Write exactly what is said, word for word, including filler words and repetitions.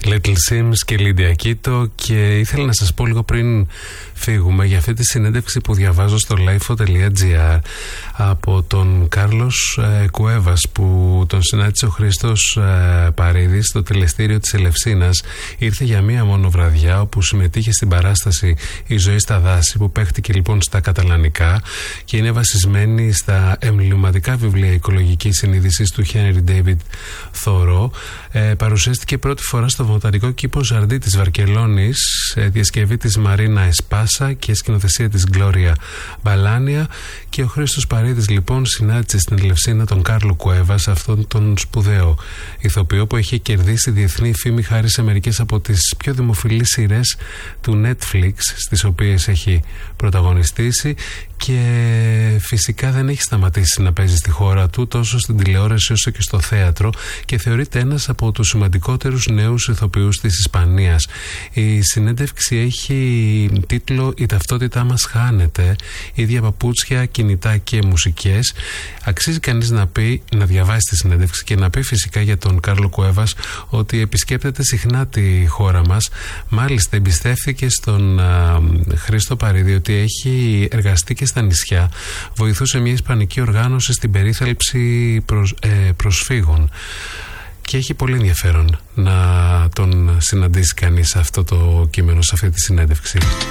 Little Sims και Lydia Kito, και ήθελα να σας πω λίγο πριν φύγουμε για αυτή τη συνέντευξη που διαβάζω στο lifeo.gr από τον Κάρλος ε, Κουέβας, που τον συνάντησε ο Χρήστος ε, Παρίδης στο τελεστήριο της Ελευσίνας. Ήρθε για μία μόνο βραδιά, όπου συμμετείχε στην παράσταση «Η ζωή στα δάση», που παίχτηκε λοιπόν στα καταλανικά και είναι βασισμένη στα εμβληματικά βιβλία οικολογικής συνείδησης του Henry David Thoreau. Ε, παρουσιάστηκε πρώτη φορά στο βοτανικό κήπο Ζαρντί της Βαρκελόνης, ε, διασκευή της Μαρίνα Εσπάσα και σκηνοθεσία της Γκλώρια Μπαλάνια. Και ο Χρήστος Παρίδης λοιπόν συνάντησε στην Ελευσίνα τον Κάρλο Κουέβας, αυτόν τον σπουδαίο ηθοποιό που έχει κερδίσει διεθνή φήμη χάρη σε μερικές από τις πιο δημοφιλείς σειρές του Netflix, στις οποίες έχει πρωταγωνιστήσει, και φυσικά δεν έχει σταματήσει να παίζει στη χώρα του, τόσο στην τηλεόραση όσο και στο θέατρο, και θεωρείται ένας από τους σημαντικότερους νέους ηθοποιούς της Ισπανίας. Η συνέντευξη έχει τίτλο «Η ταυτότητά μας χάνεται, ίδια παπούτσια, κινητά και μουσικές». Αξίζει κανείς να πει, να διαβάσει τη συνέντευξη και να πει φυσικά για τον Κάρλο Κουέβας ότι επισκέπτεται συχνά τη χώρα μας. Μάλιστα εμπιστεύθηκε στον α, Χρήστο Παρίδη ότι έχει εργαστεί και στα νησιά, βοηθούσε μια ισπανική οργάνωση στην περίθαλψη προσ, ε, προσφύγων, και έχει πολύ ενδιαφέρον να τον συναντήσει κανείς αυτό το κείμενο, σε αυτή τη συνέντευξη.